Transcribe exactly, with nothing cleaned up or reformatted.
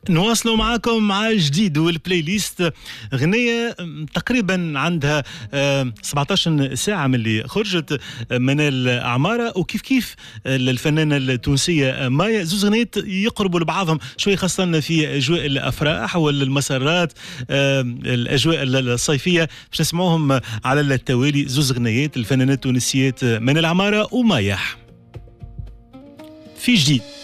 نواصلوا معاكم مع جديد والبلاي ليست. غنية تقريبا عندها سبعطاش ساعة من اللي خرجت من الأعمارة، وكيف كيف الفنانة التونسية مايا، زوز غنيات يقربوا لبعضهم شوي، خاصة في أجواء الأفراح والمسرات، الأجواء الصيفية. باش نسمعوهم على التوالي، زوز غنيات الفنانات التونسيات من الأعمارة ومايا في جديد.